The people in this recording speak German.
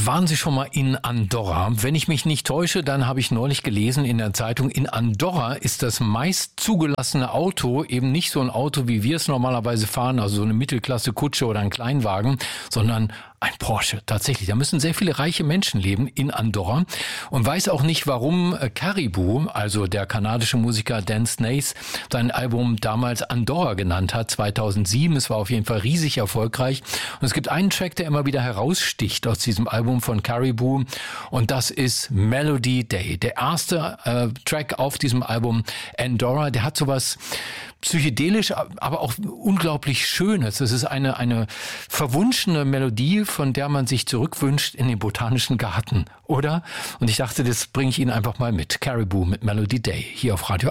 Waren Sie schon mal in Andorra? Wenn ich mich nicht täusche, dann habe ich neulich gelesen in der Zeitung, in Andorra ist das meist zugelassene Auto eben nicht so ein Auto, wie wir es normalerweise fahren, also so eine Mittelklasse-Kutsche oder ein Kleinwagen, sondern ein Porsche. Tatsächlich, da müssen sehr viele reiche Menschen leben in Andorra und weiß auch nicht, warum Caribou, also der kanadische Musiker Dan Snaith, sein Album damals Andorra genannt hat, 2007. Es war auf jeden Fall riesig erfolgreich. Und es gibt einen Track, der immer wieder heraussticht aus diesem Album von Caribou und das ist Melody Day. Der erste Track auf diesem Album Andorra, der hat sowas psychedelisch, aber auch unglaublich Schönes. Es ist eine verwunschene Melodie, von der man sich zurückwünscht in den Botanischen Garten, oder? Und ich dachte, das bringe ich Ihnen einfach mal mit. Caribou mit Melody Day, hier auf Radio